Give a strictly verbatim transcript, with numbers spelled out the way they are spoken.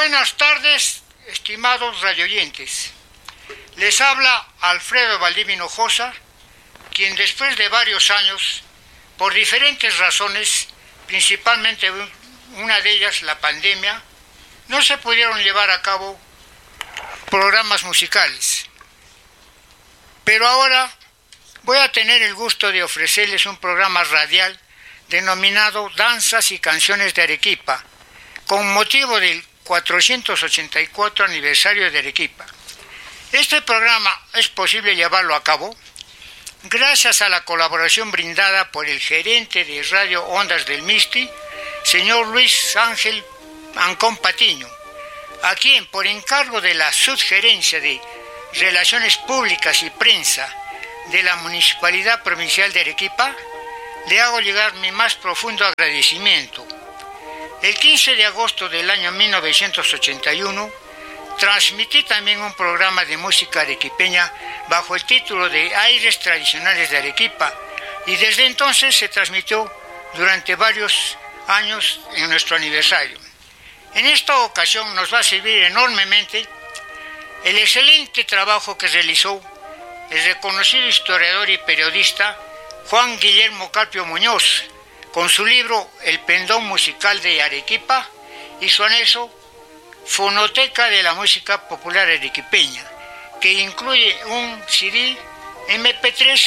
Buenas tardes, estimados radioyentes. Les habla Alfredo Valdivia Hinojosa, quien después de varios años, por diferentes razones, principalmente una de ellas la pandemia, no se pudieron llevar a cabo programas musicales. Pero ahora voy a tener el gusto de ofrecerles un programa radial denominado Danzas y Canciones de Arequipa, con motivo del cuatrocientos ochenta y cuatro aniversario de Arequipa. Este programa es posible llevarlo a cabo gracias a la colaboración brindada por el gerente de Radio Ondas del Misti, señor Luis Ángel Ancón Patiño, a quien, por encargo de la Subgerencia de Relaciones Públicas y Prensa de la Municipalidad Provincial de Arequipa, le hago llegar mi más profundo agradecimiento. El quince de agosto del año mil novecientos ochenta y uno, transmití también un programa de música arequipeña bajo el título de Aires Tradicionales de Arequipa, y desde entonces se transmitió durante varios años en nuestro aniversario. En esta ocasión nos va a servir enormemente el excelente trabajo que realizó el reconocido historiador y periodista Juan Guillermo Carpio Muñoz, con su libro El Pendón Musical de Arequipa y su anexo Fonoteca de la Música Popular Arequipeña, que incluye un C D, eme pe tres